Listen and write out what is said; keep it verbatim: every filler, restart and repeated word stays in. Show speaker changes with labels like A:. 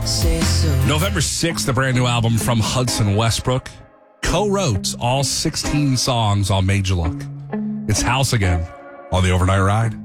A: say so.
B: November sixth, the brand new album from Hudson Westbrook. Co-wrote all sixteen songs on Made You Look. It's House Again on the Overnight Ride.